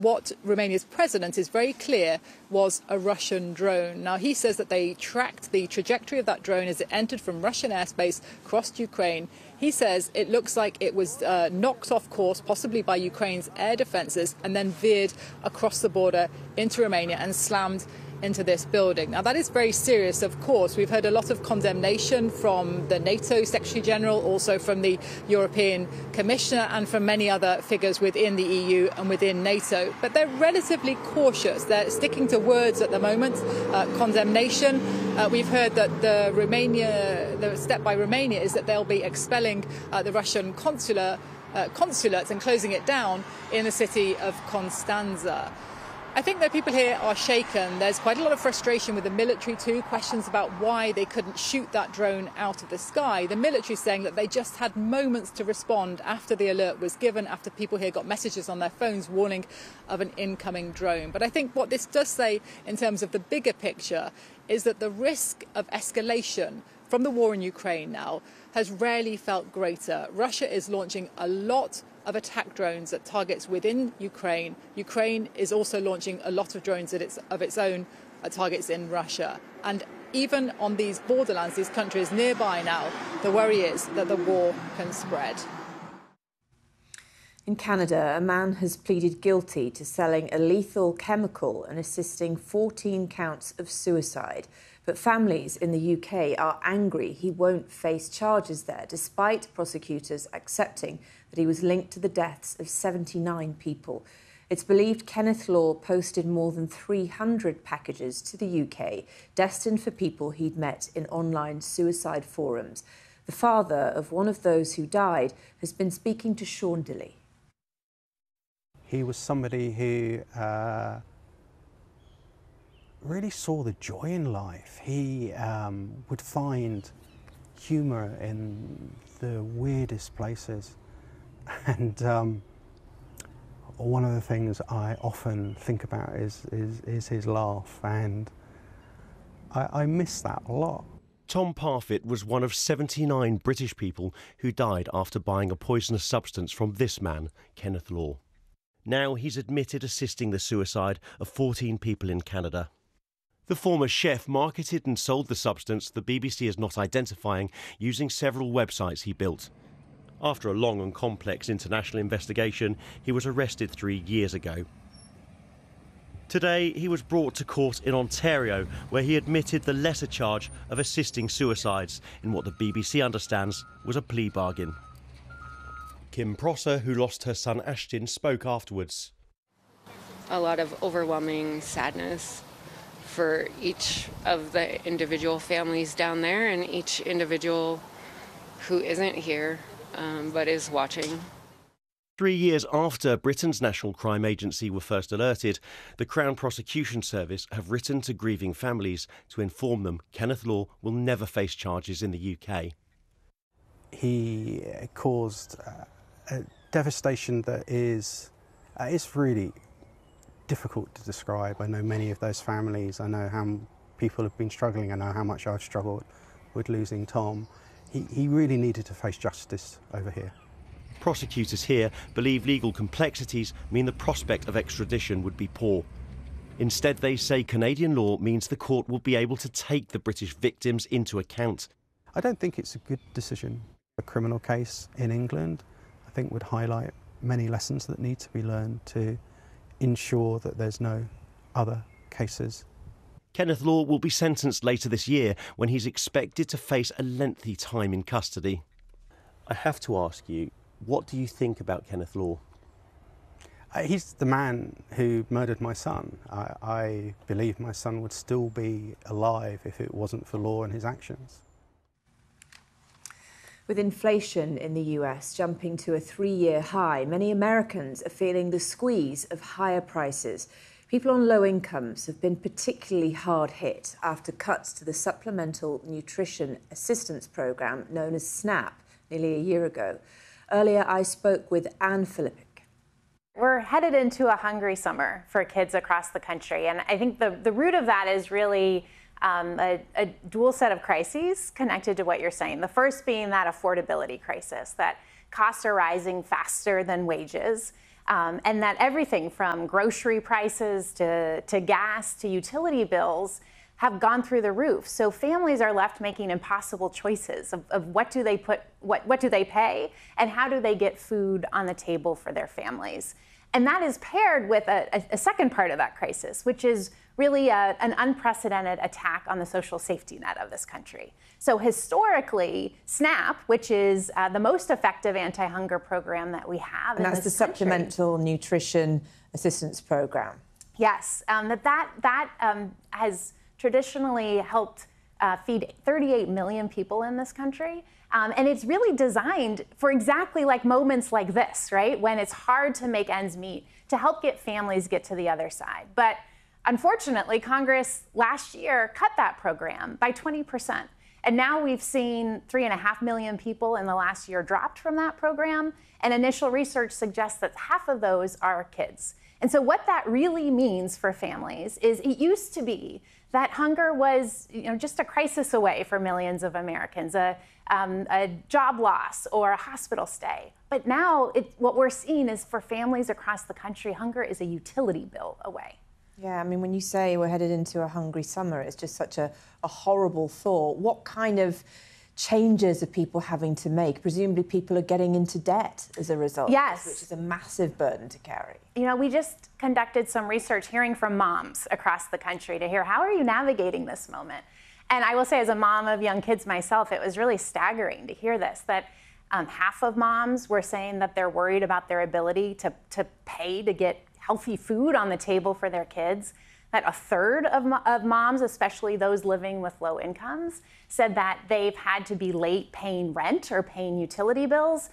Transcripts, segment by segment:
What Romania's president is very clear was a Russian drone. Now, he says that they tracked the trajectory of that drone as it entered from Russian airspace, crossed Ukraine. He says it looks like it was knocked off course, possibly by Ukraine's air defences, and then veered across the border into Romania and slammed into this building. Now, that is very serious, of course. We've heard a lot of condemnation from the NATO Secretary General, also from the European Commissioner and from many other figures within the EU and within NATO. But they're relatively cautious. They're sticking to words at the moment, condemnation. We've heard that the step by Romania is that they'll be expelling the Russian consulate and closing it down in the city of Constanza. I think that people here are shaken. There's quite a lot of frustration with the military too, questions about why they couldn't shoot that drone out of the sky. The military saying that they just had moments to respond after the alert was given, after people here got messages on their phones warning of an incoming drone. But I think what this does say in terms of the bigger picture is that the risk of escalation from the war in Ukraine now has rarely felt greater. Russia is launching a lot of attack drones at targets within Ukraine. Ukraine is also launching a lot of drones of its own at targets in Russia. And even on these borderlands, these countries nearby now, the worry is that the war can spread. In Canada, a man has pleaded guilty to selling a lethal chemical and assisting 14 counts of suicide. But families in the UK are angry he won't face charges there, despite prosecutors accepting that he was linked to the deaths of 79 people. It's believed Kenneth Law posted more than 300 packages to the UK, destined for people he'd met in online suicide forums. The father of one of those who died has been speaking to Sean Dilley. He was somebody who really saw the joy in life. He would find humour in the weirdest places. And one of the things I often think about is his laugh, and I miss that a lot. Tom Parfitt was one of 79 British people who died after buying a poisonous substance from this man, Kenneth Law. Now he's admitted assisting the suicide of 14 people in Canada. The former chef marketed and sold the substance the BBC is not identifying using several websites he built. After a long and complex international investigation, he was arrested 3 years ago. Today, he was brought to court in Ontario, where he admitted the lesser charge of assisting suicides in what the BBC understands was a plea bargain. Kim Prosser, who lost her son Ashton, spoke afterwards. A lot of overwhelming sadness for each of the individual families down there and each individual who isn't here but is watching. 3 years after Britain's National Crime Agency were first alerted, the Crown Prosecution Service have written to grieving families to inform them Kenneth Law will never face charges in the UK. He caused a devastation that is really difficult to describe. I know many of those families. I know how people have been struggling. I know how much I've struggled with losing Tom. He really needed to face justice over here. Prosecutors here believe legal complexities mean the prospect of extradition would be poor. Instead, they say Canadian law means the court will be able to take the British victims into account. I don't think it's a good decision. A criminal case in England, I think, would highlight many lessons that need to be learned to ensure that there's no other cases. Kenneth Law will be sentenced later this year when he's expected to face a lengthy time in custody. I have to ask you, what do you think about Kenneth Law? He's the man who murdered my son. I believe my son would still be alive if it wasn't for Law and his actions. With inflation in the US jumping to a 3-year high, many Americans are feeling the squeeze of higher prices. People on low incomes have been particularly hard hit after cuts to the Supplemental Nutrition Assistance Programme known as SNAP nearly a year ago. Earlier, I spoke with Anne Philippic. We're headed into a hungry summer for kids across the country, and I think the root of that is really a dual set of crises connected to what you're saying. The first being that affordability crisis, that costs are rising faster than wages. and that everything from grocery prices to gas to utility bills have gone through the roof. So families are left making impossible choices of what do they pay, and how do they get food on the table for their families. And that is paired with a second part of that crisis, which is really an unprecedented attack on the social safety net of this country. So historically, SNAP, which is the most effective anti-hunger program that we have in this country. And that's the Supplemental Nutrition Assistance Program. Yes, that has traditionally helped feed 38 million people in this country. And it's really designed for exactly like moments like this, right? When it's hard to make ends meet, to help get families get to the other side. But unfortunately, Congress last year cut that program by 20%. And now we've seen 3.5 million people in the last year dropped from that program. And initial research suggests that half of those are kids. And so what that really means for families is it used to be that hunger was, just a crisis away for millions of Americans, a job loss or a hospital stay. But now what we're seeing is for families across the country, hunger is a utility bill away. Yeah, I mean, when you say we're headed into a hungry summer, it's just such a horrible thought. What kind of changes are people having to make? Presumably people are getting into debt as a result. Yes. Which is a massive burden to carry. We just conducted some research hearing from moms across the country to hear, how are you navigating this moment? And I will say, as a mom of young kids myself, it was really staggering to hear this, that half of moms were saying that they're worried about their ability to pay to get healthy food on the table for their kids. That a third of moms, especially those living with low incomes, said that they've had to be late paying rent or paying utility bills.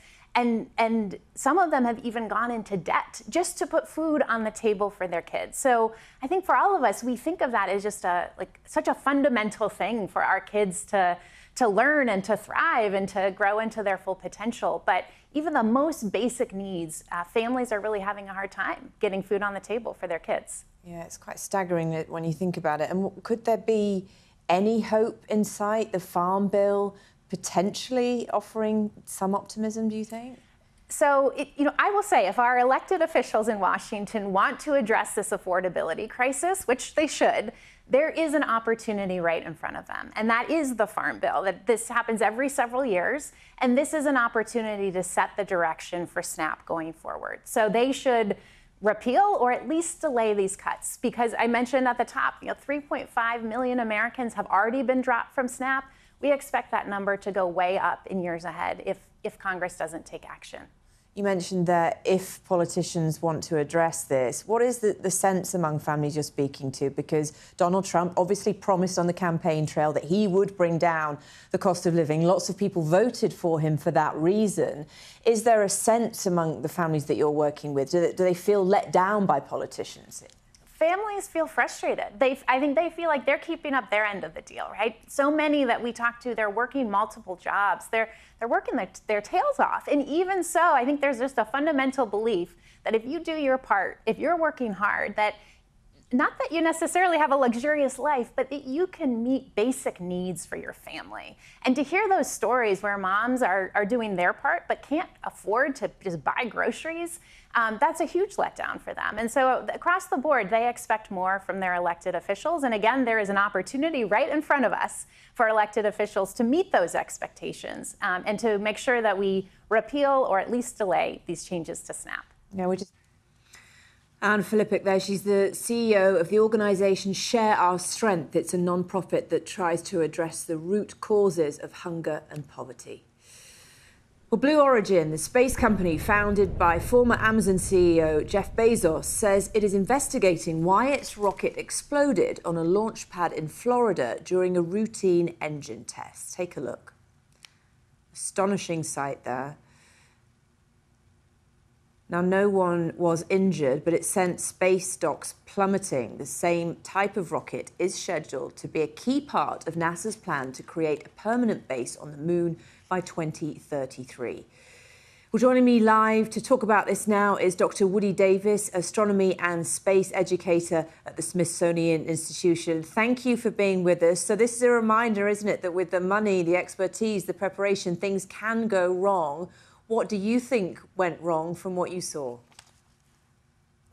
And some of them have even gone into debt just to put food on the table for their kids. So I think for all of us, we think of that as just such a fundamental thing for our kids to learn and to thrive and to grow into their full potential. But even the most basic needs, families are really having a hard time getting food on the table for their kids. Yeah, it's quite staggering when you think about it. And could there be any hope in sight? The Farm Bill potentially offering some optimism, do you think? So, I will say, if our elected officials in Washington want to address this affordability crisis, which they should, there is an opportunity right in front of them. And that is the Farm Bill. That this happens every several years. And this is an opportunity to set the direction for SNAP going forward. So they should repeal or at least delay these cuts. Because I mentioned at the top, 3.5 million Americans have already been dropped from SNAP. We expect that number to go way up in years ahead if Congress doesn't take action. You mentioned that if politicians want to address this, what is the sense among families you're speaking to? Because Donald Trump obviously promised on the campaign trail that he would bring down the cost of living. Lots of people voted for him for that reason. Is there a sense among the families that you're working with? Do they feel let down by politicians? Families feel frustrated. I think they feel like they're keeping up their end of the deal, right? So many that we talk to, they're working multiple jobs. They're working their tails off. And even so, I think there's just a fundamental belief that if you do your part, if you're working hard, that not that you necessarily have a luxurious life, but that you can meet basic needs for your family. And to hear those stories where moms are doing their part but can't afford to just buy groceries, that's a huge letdown for them. And so across the board, they expect more from their elected officials. And again, there is an opportunity right in front of us for elected officials to meet those expectations and to make sure that we repeal or at least delay these changes to SNAP. Yeah, Anne Philippic there. She's the CEO of the organisation Share Our Strength. It's a non-profit that tries to address the root causes of hunger and poverty. Well, Blue Origin, the space company founded by former Amazon CEO Jeff Bezos, says it is investigating why its rocket exploded on a launch pad in Florida during a routine engine test. Take a look. Astonishing sight there. Now, no one was injured, but it sent space stocks plummeting. The same type of rocket is scheduled to be a key part of NASA's plan to create a permanent base on the moon by 2033. Well, joining me live to talk about this now is Dr. Woody Davis, astronomy and space educator at the Smithsonian Institution. Thank you for being with us. So this is a reminder, isn't it, that with the money, the expertise, the preparation, things can go wrong. What do you think went wrong from what you saw?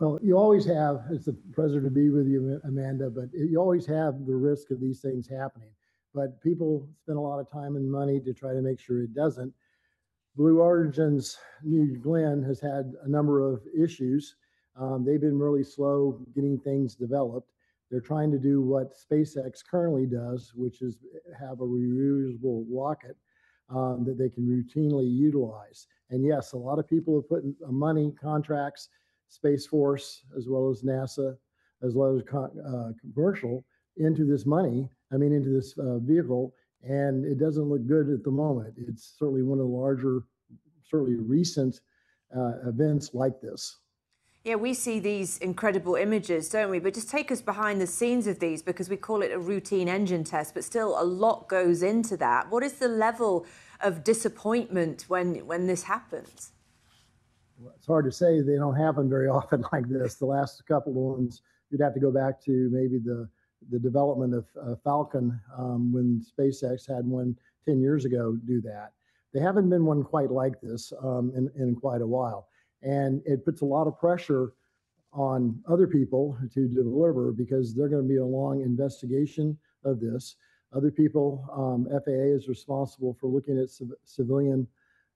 Well, you always have, it's a pleasure to be with you, Amanda, but you always have the risk of these things happening. But people spend a lot of time and money to try to make sure it doesn't. Blue Origin's New Glenn has had a number of issues. They've been really slow getting things developed. They're trying to do what SpaceX currently does, which is have a reusable rocket that they can routinely utilize. And yes, a lot of people have put money, contracts, Space Force, as well as NASA, as well as commercial, into this money, into this vehicle, and it doesn't look good at the moment. It's certainly one of the larger, certainly recent events like this. Yeah, we see these incredible images, don't we? But just take us behind the scenes of these, because we call it a routine engine test, but still a lot goes into that. What is the level of disappointment when this happens? Well, it's hard to say. They don't happen very often like this. The last couple of ones, you'd have to go back to maybe the development of Falcon when SpaceX had one 10 years ago do that. They haven't been one quite like this in quite a while. And it puts a lot of pressure on other people to deliver, because they're going to be a long investigation of this. Other people, FAA is responsible for looking at civilian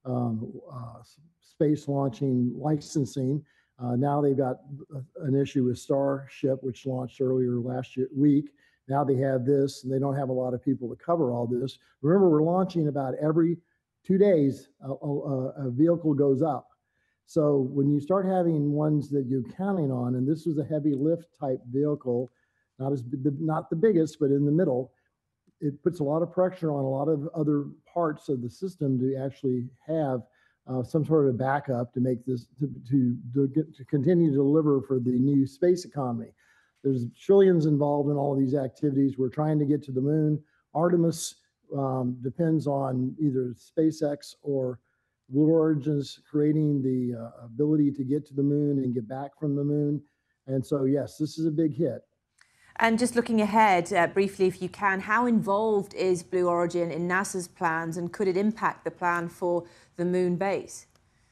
space launching licensing. Now they've got an issue with Starship, which launched earlier last week. Now they have this, and they don't have a lot of people to cover all this. Remember, we're launching about every 2 days, a vehicle goes up. So when you start having ones that you're counting on, and this was a heavy lift type vehicle, not the biggest, but in the middle, it puts a lot of pressure on a lot of other parts of the system to actually have some sort of backup to make this to continue to deliver for the new space economy. There's trillions involved in all of these activities. We're trying to get to the moon. Artemis depends on either SpaceX or Blue Origin's creating the ability to get to the moon and get back from the moon. And so, yes, this is a big hit. And just looking ahead, briefly, if you can, how involved is Blue Origin in NASA's plans, and could it impact the plan for the moon base?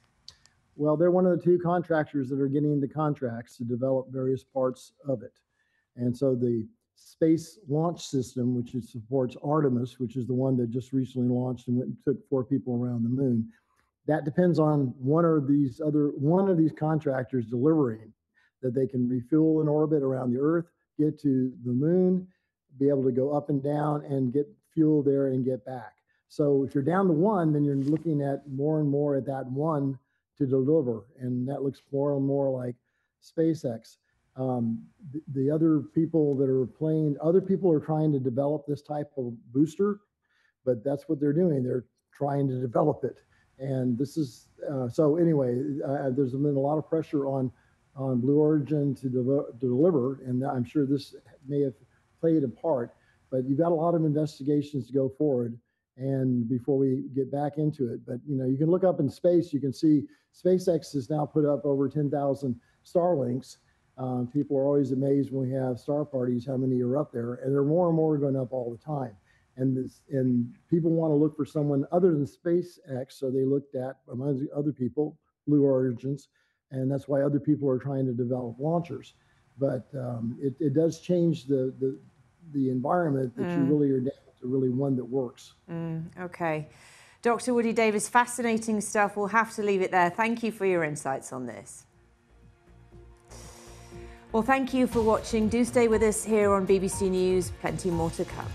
Well, they're one of the two contractors that are getting the contracts to develop various parts of it. And so the Space Launch System, which supports Artemis, which is the one that just recently launched and took 4 people around the moon, that depends on one of these contractors delivering, that they can refuel in orbit around the Earth, get to the moon, be able to go up and down and get fuel there and get back. So if you're down to one, then you're looking at more and more at that one to deliver. And that looks more and more like SpaceX. The other people that are other people are trying to develop this type of booster, but that's what they're doing. They're trying to develop it. And this is, so anyway, there's been a lot of pressure on Blue Origin to deliver, and I'm sure this may have played a part, but you've got a lot of investigations to go forward and before we get back into it. But, you can look up in space, you can see SpaceX has now put up over 10,000 Starlinks. People are always amazed when we have star parties, how many are up there, and there are more and more going up all the time. And people want to look for someone other than SpaceX, so they looked at, among other people, Blue Origins, and that's why other people are trying to develop launchers. But it does change the environment that you really are down to really one that works. Okay. Dr. Woody Davis, fascinating stuff. We'll have to leave it there. Thank you for your insights on this. Well, thank you for watching. Do stay with us here on BBC News. Plenty more to come.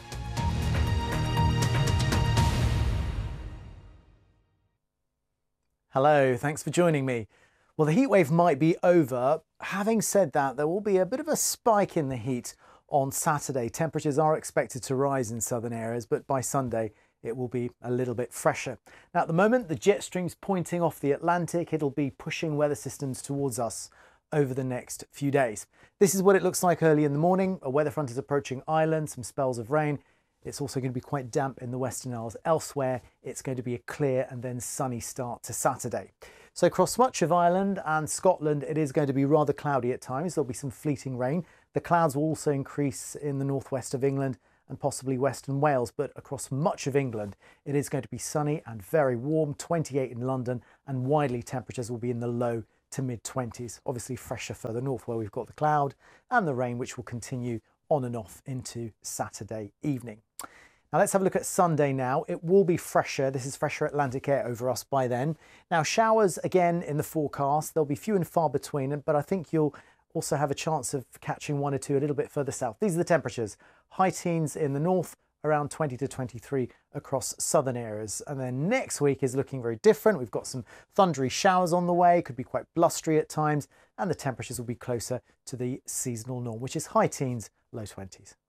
Hello, thanks for joining me. Well, the heatwave might be over. Having said that, there will be a bit of a spike in the heat on Saturday. Temperatures are expected to rise in southern areas, but by Sunday it will be a little bit fresher. Now, at the moment, the jet stream's pointing off the Atlantic. It'll be pushing weather systems towards us over the next few days. This is what it looks like early in the morning. A weather front is approaching Ireland, some spells of rain. It's also going to be quite damp in the Western Isles. Elsewhere, it's going to be a clear and then sunny start to Saturday. So across much of Ireland and Scotland, it is going to be rather cloudy at times. There'll be some fleeting rain. The clouds will also increase in the northwest of England and possibly Western Wales, but across much of England, it is going to be sunny and very warm, 28 in London, and widely temperatures will be in the low to mid-20s. Obviously fresher further north where we've got the cloud and the rain, which will continue on and off into Saturday evening. Now let's have a look at Sunday now. It will be fresher. This is fresher Atlantic air over us by then. Now showers again in the forecast. There'll be few and far between, but I think you'll also have a chance of catching one or two a little bit further south. These are the temperatures. High teens in the north, around 20 to 23 across southern areas. And then next week is looking very different. We've got some thundery showers on the way, could be quite blustery at times, and the temperatures will be closer to the seasonal norm, which is high teens, low 20s.